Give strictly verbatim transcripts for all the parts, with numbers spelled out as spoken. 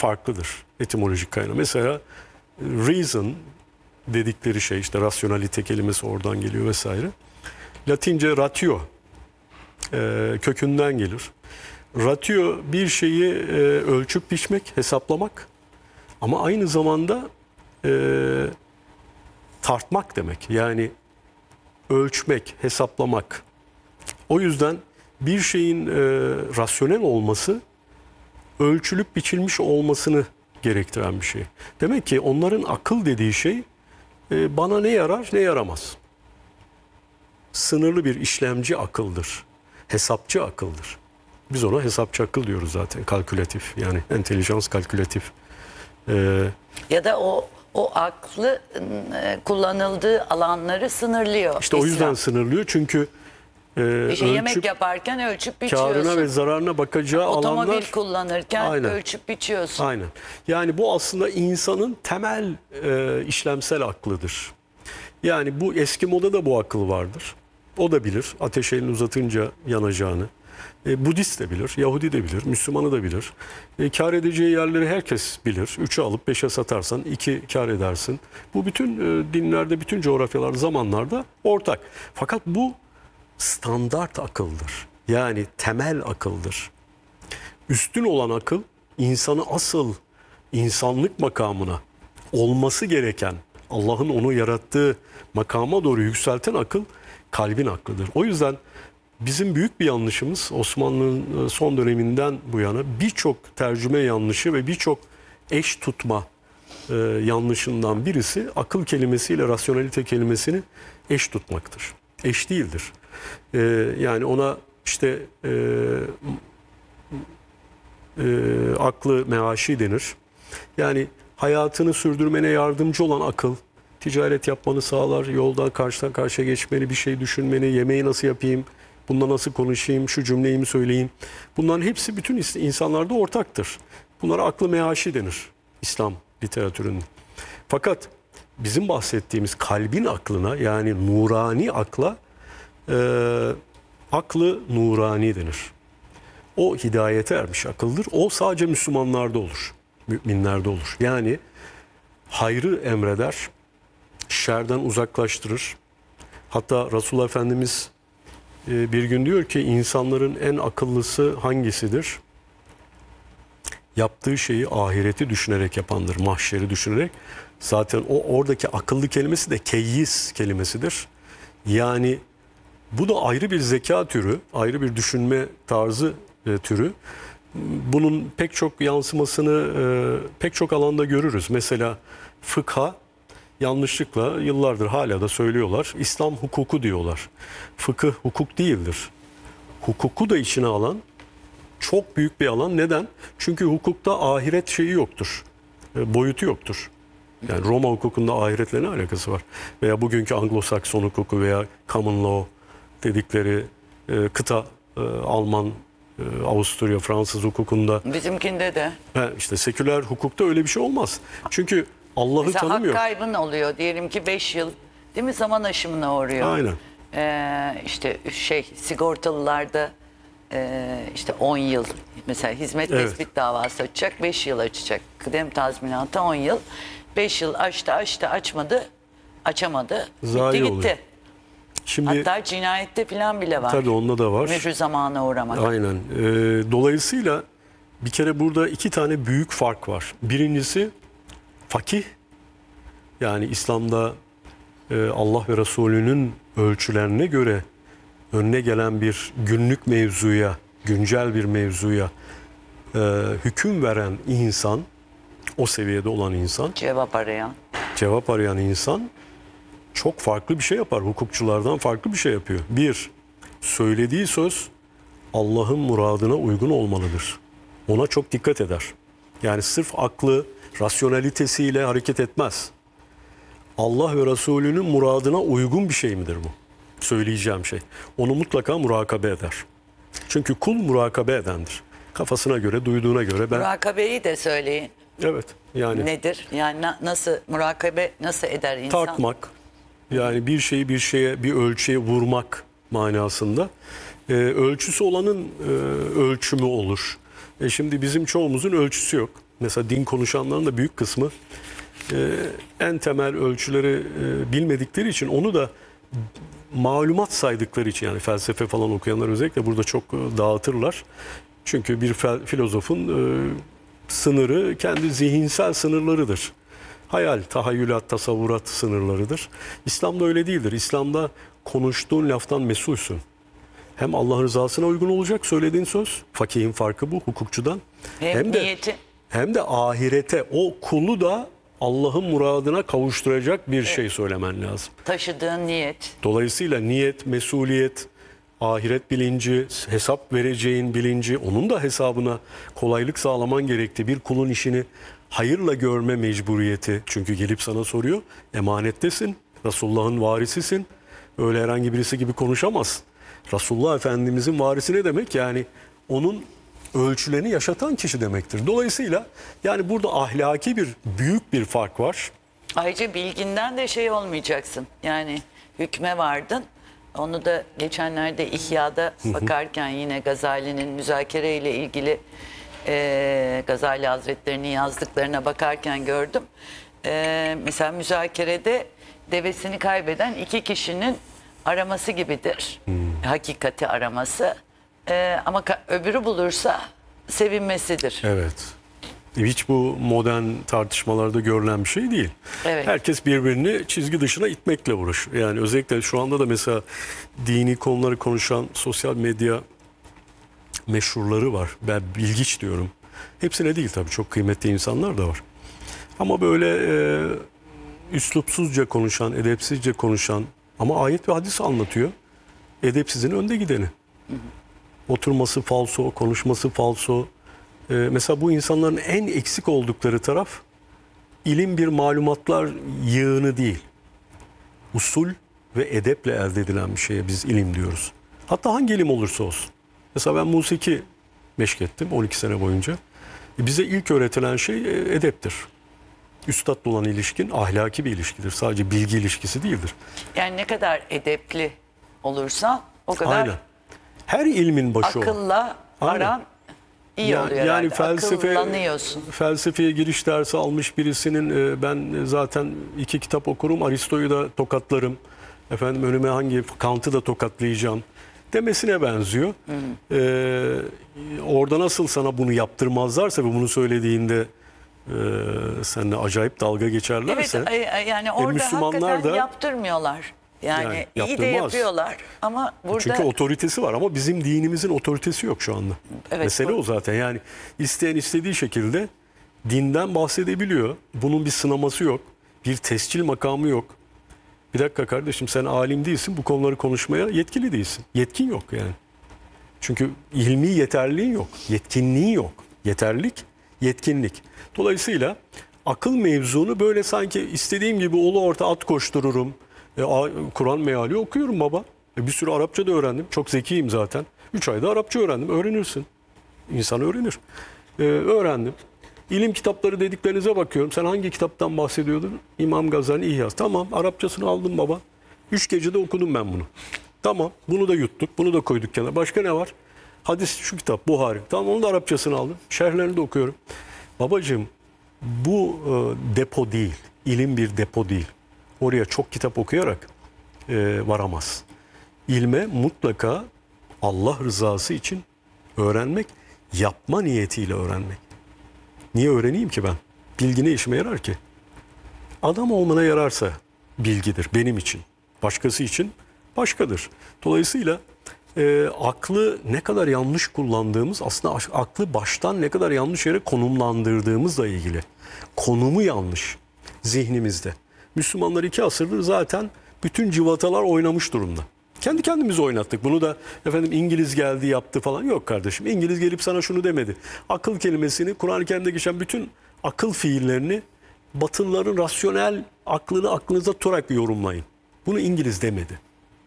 farklıdır etimolojik kaynağı. Mesela reason dedikleri şey, işte rasyonalite kelimesi oradan geliyor vesaire. Latince ratio e, kökünden gelir. Ratio bir şeyi e, ölçüp biçmek, hesaplamak ama aynı zamanda e, tartmak demek. Yani ölçmek, hesaplamak. O yüzden bir şeyin e, rasyonel olması ölçülüp biçilmiş olmasını gerektiren bir şey. Demek ki onların akıl dediği şey e, bana ne yarar ne yaramaz. Sınırlı bir işlemci akıldır. Hesapçı akıldır. Biz ona hesapçı akıl diyoruz zaten. Kalkülatif, yani entelijans kalkülatif. Ee, Ya da o o aklı e, kullanıldığı alanları sınırlıyor. işte o yüzden sınırlıyor çünkü e, İşte ölçüp yemek yaparken ölçüp biçiyorsun. kârına ve zararına bakacağı Otomobil alanlar. kullanırken Aynen. ölçüp biçiyorsun. Aynen. Yani bu aslında insanın temel e, işlemsel aklıdır. Yani bu eski moda da bu akıl vardır. O da bilir ateş elini uzatınca yanacağını. E, Budist de bilir, Yahudi de bilir, Müslümanı da bilir. E, kar edeceği yerleri herkes bilir. Üçü alıp beşe satarsan iki kar edersin. Bu bütün e, dinlerde, bütün coğrafyalarda, zamanlarda ortak. Fakat bu standart akıldır. Yani temel akıldır. Üstün olan akıl insanı asıl insanlık makamına, olması gereken, Allah'ın onu yarattığı makama doğru yükselten akıl kalbin aklıdır. O yüzden bizim büyük bir yanlışımız Osmanlı'nın son döneminden bu yana birçok tercüme yanlışı ve birçok eş tutma e, yanlışından birisi akıl kelimesiyle rasyonalite kelimesini eş tutmaktır. Eş değildir. E, yani ona işte e, e, aklı meaşi denir. Yani hayatını sürdürmene yardımcı olan akıl, ticaret yapmanı sağlar, yolda karşıdan karşıya geçmeni, bir şey düşünmeni, yemeği nasıl yapayım, bununla nasıl konuşayım, şu cümleyi mi söyleyeyim. Bunların hepsi bütün insanlarda ortaktır. Bunlara aklı meaşi denir İslam literatürünün. Fakat bizim bahsettiğimiz kalbin aklına, yani nurani akla e, aklı nurani denir. O hidayete ermiş akıldır. O sadece Müslümanlarda olur, müminlerde olur. Yani hayrı emreder, şerden uzaklaştırır. Hatta Resulullah Efendimiz bir gün diyor ki insanların en akıllısı hangisidir? Yaptığı şeyi ahireti düşünerek yapandır, mahşeri düşünerek. Zaten o oradaki akıllı kelimesi de keyyis kelimesidir. Yani bu da ayrı bir zeka türü, ayrı bir düşünme tarzı e, türü. Bunun pek çok yansımasını e, pek çok alanda görürüz. Mesela fıkha yanlışlıkla yıllardır hala da söylüyorlar. İslam hukuku diyorlar. Fıkıh hukuk değildir. Hukuku da içine alan çok büyük bir alan. Neden? Çünkü hukukta ahiret şeyi yoktur. E, boyutu yoktur. Yani Roma hukukunda ahiretle ne alakası var? Veya bugünkü Anglo-Sakson hukuku veya common law dedikleri e, kıta e, Alman, e, Avusturya, Fransız hukukunda. Bizimkinde de. He, işte seküler hukukta öyle bir şey olmaz. Çünkü Allah'ı Mesela tanımıyor. hak kaybın oluyor. Diyelim ki beş yıl değil mi, zaman aşımına uğruyor. Aynen. Ee, işte şey sigortalılarda e, işte on yıl mesela hizmet Evet. tespit davası açacak, beş yıl açacak. Kıdem tazminatı on yıl. beş yıl açtı açtı açmadı açamadı. Zayi gitti oluyor. gitti. Şimdi Hatta cinayette falan bile var. tabii onda da var. Mührü zamana uğramak. Aynen. Ee, dolayısıyla bir kere burada iki tane büyük fark var. Birincisi fakih, yani İslam'da e, Allah ve Resulü'nün ölçülerine göre önüne gelen bir günlük mevzuya, güncel bir mevzuya e, hüküm veren insan, o seviyede olan insan, Cevap arayan. cevap arayan insan çok farklı bir şey yapar. Hukukçulardan farklı bir şey yapıyor. Bir, söylediği söz Allah'ın muradına uygun olmalıdır. Ona çok dikkat eder. Yani sırf aklı, rasyonalitesiyle hareket etmez. Allah ve Resulünün muradına uygun bir şey midir bu? Söyleyeceğim şey. Onu mutlaka murakabe eder. Çünkü kul murakabe edendir. Kafasına göre, duyduğuna göre ben... Murakabeyi de söyleyin. Evet. Yani Nedir? Yani na- nasıl murakabe nasıl eder insan? tartmak, yani bir şeyi bir şeye, bir ölçüye vurmak manasında. Ee, ölçüsü olanın e, ölçümü olur. E şimdi bizim çoğumuzun ölçüsü yok. mesela din konuşanların da büyük kısmı e, en temel ölçüleri e, bilmedikleri için, onu da malumat saydıkları için, yani felsefe falan okuyanlar özellikle burada çok e, dağıtırlar. Çünkü bir fel- filozofun e, sınırı kendi zihinsel sınırlarıdır. Hayal, tahayyülat, tasavvurat sınırlarıdır. İslam'da öyle değildir. İslam'da konuştuğun laftan mesulsün. Hem Allah'ın rızasına uygun olacak söylediğin söz. Fakihin farkı bu hukukçudan. Hem, Hem de niyeti. hem de ahirete, o kulu da Allah'ın muradına kavuşturacak bir şey söylemen lazım. Taşıdığın niyet. Dolayısıyla niyet, mesuliyet, ahiret bilinci, hesap vereceğin bilinci, onun da hesabına kolaylık sağlaman gerekti. Bir kulun işini hayırla görme mecburiyeti. Çünkü gelip sana soruyor, emanettesin, Resulullah'ın varisisin. Öyle herhangi birisi gibi konuşamazsın. Resulullah Efendimizin varisi ne demek? Yani onun ölçülerini yaşatan kişi demektir. Dolayısıyla yani burada ahlaki bir büyük bir fark var. Ayrıca bilginden de şey olmayacaksın. Yani hükme vardın. Onu da geçenlerde İhya'da bakarken yine Gazali'nin müzakere ile ilgili e, Gazali Hazretleri'nin yazdıklarına bakarken gördüm. E, mesela müzakerede devesini kaybeden iki kişinin araması gibidir. Hakikati araması. E, ama ka- öbürü bulursa sevinmesidir. Evet. Hiç bu modern tartışmalarda görülen bir şey değil. Evet. Herkes birbirini çizgi dışına itmekle uğraşıyor. Yani özellikle şu anda da mesela dini konuları konuşan sosyal medya meşhurları var. Ben bilgiç diyorum. Hepsine değil tabii, çok kıymetli insanlar da var. Ama böyle e, üslupsuzca konuşan, edepsizce konuşan, ama ayet ve hadis anlatıyor. Edepsizin önde gideni. Oturması falso, konuşması falso. Ee, mesela bu insanların en eksik oldukları taraf, ilim bir malumatlar yığını değil. Usul ve edeple elde edilen bir şeye biz ilim diyoruz. Hatta hangi ilim olursa olsun. Mesela ben musiki meşk ettim on iki sene boyunca. E, bize ilk öğretilen şey e, edeptir. Üstadla olan ilişkin ahlaki bir ilişkidir. Sadece bilgi ilişkisi değildir. Yani ne kadar edepli olursa o kadar Aynen. Her ilmin başı o. akılla Aynen. aran iyi Ya- oluyor yani herhalde. felsefe, Akıllanıyorsun. felsefeye giriş dersi almış birisinin e, ben zaten iki kitap okurum, Aristo'yu da tokatlarım, efendim önüme hangi Kant'ı da tokatlayacağım demesine benziyor. Ee, orada nasıl sana bunu yaptırmazlarsa ve bunu söylediğinde e, seninle acayip dalga geçerlerse, Evet, ay- ay- yani orada Müslümanlar hakikaten da- yaptırmıyorlar. Yani, Yani iyi de yaptırmaz. yapıyorlar ama burada çünkü otoritesi var, ama bizim dinimizin otoritesi yok şu anda. Evet, Mesele bu- o zaten. Yani isteyen istediği şekilde dinden bahsedebiliyor. Bunun bir sınaması yok. Bir tescil makamı yok. Bir dakika kardeşim, sen alim değilsin, bu konuları konuşmaya yetkili değilsin. Yetkin yok yani. Çünkü ilmi yeterliğin yok. Yetkinliğin yok. Yeterlik, yetkinlik. Dolayısıyla akıl mevzunu böyle sanki istediğim gibi ulu orta at koştururum. E, a- Kur'an meali okuyorum baba. E, bir sürü Arapça da öğrendim. Çok zekiyim zaten. Üç ayda Arapça öğrendim. Öğrenirsin. İnsan öğrenir. E, öğrendim. İlim kitapları dediklerinize bakıyorum. Sen hangi kitaptan bahsediyordun? İmam Gazali İhya. Tamam, Arapçasını aldım baba. Üç gecede okudum ben bunu. Tamam, bunu da yuttuk. Bunu da koyduk kenara. Başka ne var? Hadis şu kitap, Buhari. Tamam, onu da Arapçasını aldım. Şerhlerini de okuyorum. Babacığım, bu e, depo değil. İlim bir depo değil. Oraya çok kitap okuyarak e, varamaz. İlme mutlaka Allah rızası için öğrenmek, yapma niyetiyle öğrenmek. Niye öğreneyim ki ben? Bilgi ne işime yarar ki? Adam olmana yararsa bilgidir benim için. Başkası için başkadır. Dolayısıyla e, aklı ne kadar yanlış kullandığımız, aslında aklı baştan ne kadar yanlış yere konumlandırdığımızla ilgili. Konumu yanlış zihnimizde. Müslümanlar iki asırdır zaten bütün cıvatalar oynamış durumda. Kendi kendimizi oynattık. Bunu da efendim İngiliz geldi yaptı falan. Yok kardeşim, İngiliz gelip sana şunu demedi. Akıl kelimesini, Kur'an-ı Kerim'de geçen bütün akıl fiillerini Batılıların rasyonel aklını aklınıza tutarak yorumlayın. Bunu İngiliz demedi.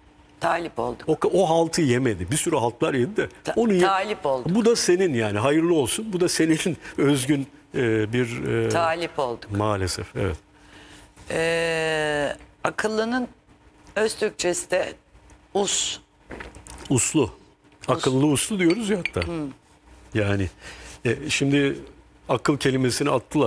talip olduk. O, o haltı yemedi. Bir sürü haltlar yedi de. Ta- Onu ye- talip olduk. Bu da senin, yani hayırlı olsun. Bu da senin özgün e, bir e, Talip olduk. maalesef. Evet. Ee, akıllının öz Türkçesi de us. Uslu. Akıllı uslu diyoruz ya hatta. Yani e, şimdi akıl kelimesini attılar.